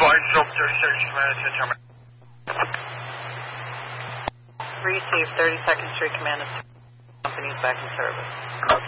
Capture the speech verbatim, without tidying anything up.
Whitesville thirty-second Command, ten terminal. Received, thirty-second Street Command is companies back in service.